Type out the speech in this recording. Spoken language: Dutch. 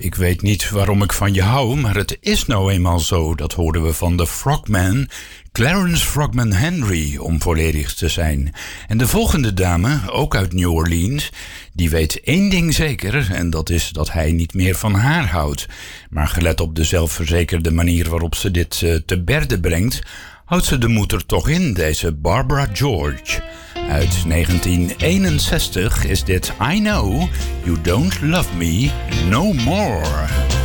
Ik weet niet waarom ik van je hou, maar het is nou eenmaal zo. Dat hoorden we van de Frogman, Clarence Frogman Henry, om volledig te zijn. En de volgende dame, ook uit New Orleans, die weet één ding zeker, en dat is dat hij niet meer van haar houdt. Maar gelet op de zelfverzekerde manier waarop ze dit te berde brengt, houdt ze de moed er toch in, deze Barbara George. Uit 1961 is dit I Know You Don't Love Me No More.